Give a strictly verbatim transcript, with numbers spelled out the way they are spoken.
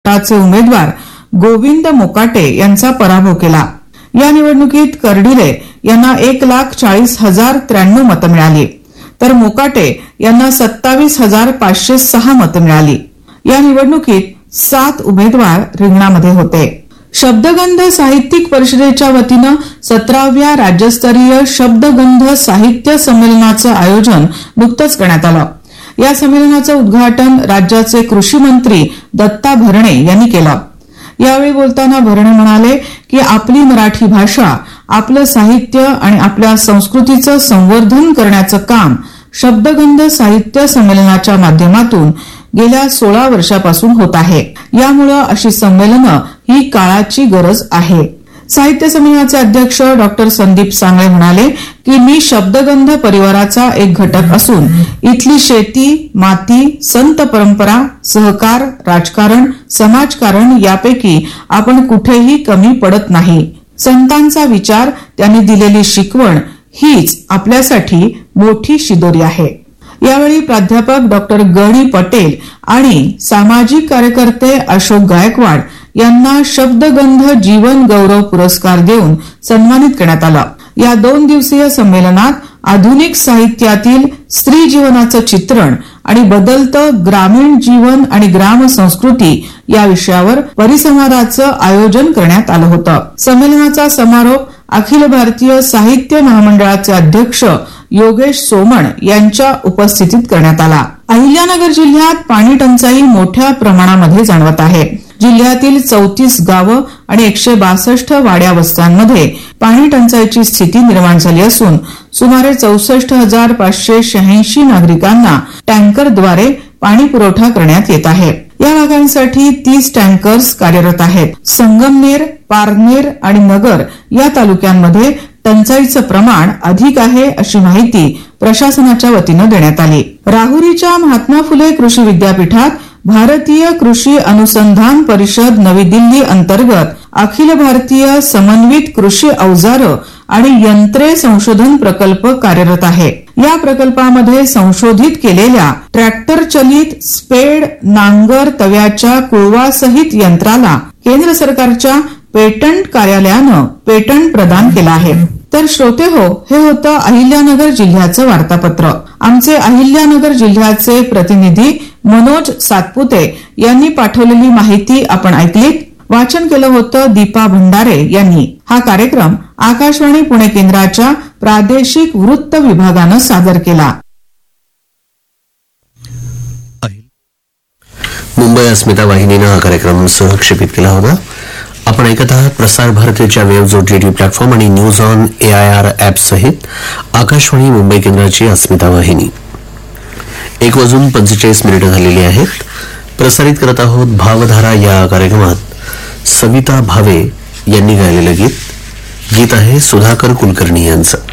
चे उमेदवार गोविंद मोकाटे यांचा पराभव केला. या निवडणुकीत कर्डिले यांना एक लाख चाळीस हजार त्र्याण्णव मतं मिळाली, तर मोकाटे यांना सत्तावीस हजार पाचशे सहा मतं मिळाली. या निवडणुकीत सात उमेदवार रिंगणामध्ये होते. शब्दगंध साहित्यिक परिषदेच्या वतीनं सतराव्या राज्यस्तरीय शब्दगंध साहित्य संमेलनाचं आयोजन नुकतंच करण्यात आलं. या संमेलनाचं उद्घाटन राज्याचे कृषी मंत्री दत्ता भरणे यांनी केलं. यावेळी बोलताना भरणे म्हणाले की आपली मराठी भाषा, आपलं साहित्य आणि आपल्या संस्कृतीचं संवर्धन करण्याचं काम शब्दगंध साहित्य संमेलनाच्या माध्यमातून गेल्या सोळा वर्षापासून होत आहे. यामुळे अशी संमेलनं ही काळाची गरज आहे. साहित्य संमेलनाचे अध्यक्ष डॉक्टर संदीप सांगळे म्हणाले की मी शब्दगंध परिवाराचा एक घटक असून इथली शेती, माती, संत परंपरा, सहकार, राजकारण, समाजकारण यापैकी आपण कुठेही कमी पडत नाही. संतांचा विचार, त्यांनी दिलेली शिकवण हीच आपल्यासाठी मोठी शिदोरी आहे. यावेळी प्राध्यापक डॉक्टर गणी पटेल आणि सामाजिक कार्यकर्ते अशोक गायकवाड यांना शब्दगंध जीवन गौरव पुरस्कार देऊन सन्मानित करण्यात आलं. या दोन दिवसीय संमेलनात आधुनिक साहित्यातील स्त्री जीवनाचं चित्रण आणि बदलतं ग्रामीण जीवन आणि ग्राम संस्कृती या विषयावर परिसंवादाचं आयोजन करण्यात आलं होतं. संमेलनाचा समारोप अखिल भारतीय साहित्य महामंडळाचे अध्यक्ष योगेश सोमण यांच्या उपस्थितीत करण्यात आला. अहिल्यानगर जिल्ह्यात पाणी टंचाई मोठ्या प्रमाणामध्ये जाणवत आहे. जिल्ह्यातील चौतीस गावं आणि एकशे बासष्ट वाड्या वस्त्यांमध्ये पाणी टंचाईची स्थिती निर्माण झाली असून सुमारे चौसष्ट हजार पाचशे शहाऐंशी नागरिकांना टँकरद्वारे पाणी पुरवठा करण्यात येत आहे. या भागांसाठी तीस टँकर्स कार्यरत आहेत. संगमनेर, पारनेर आणि नगर या तालुक्यांमध्ये टंचाईचं प्रमाण अधिक आहे अशी माहिती प्रशासनाच्या वतीनं देण्यात आली. राहुरीच्या महात्मा फुले कृषी विद्यापीठात भारतीय कृषी अनुसंधान परिषद नवी दिल्ली अंतर्गत अखिल भारतीय समन्वित कृषी अवजारं आणि यंत्रे संशोधन प्रकल्प कार्यरत आहे. या प्रकल्पामध्ये संशोधित केलेल्या ट्रॅक्टर चलित स्पेड, नांगर, तव्याच्या कुळवासहित यंत्राला केंद्र सरकारच्या पेटंट कार्यालयानं पेटंट प्रदान केलं आहे. तर श्रोते हो, हे होतं अहिल्यानगर जिल्ह्याचं वार्तापत्र. आमचे अहिल्यानगर जिल्ह्याचे प्रतिनिधी मनोज सातपुते यांनी पाठवलेली माहिती आपण ऐकलीत. वाचन केलं होतं दीपा भंडारे यांनी. हा कार्यक्रम आकाशवाणी पुणे केंद्राच्या प्रादेशिक वृत्त विभागानं सादर केला. मुंबई अस्मिता वाहिनीनं हा कार्यक्रम सहक्षेपित केला होता. आपण ऐकत आहात प्रसार भारतीच्या वेब जोडलेली प्लॅटफॉर्म आणि news on A I R app सहित आकाशवाणी मुंबई केंद्राची अस्मिता वाहिनी. एक वाजून पंचेचाळीस मिनिटं झालेली आहेत. प्रसारित करत आहोत भावधारा या कार्यक्रमात सविता भावे यांनी गायलेलं गीत. गीत आहे सुधाकर कुलकर्णी यांचं.